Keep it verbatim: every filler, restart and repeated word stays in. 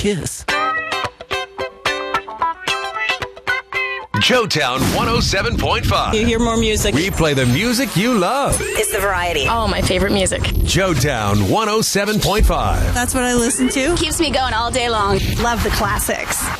kiss. Joetown one oh seven point five. You hear more music. We play the music you love. It's the variety. Oh, my favorite music. Joetown one oh seven point five. That's what I listen to. Keeps me going all day long. Love the classics.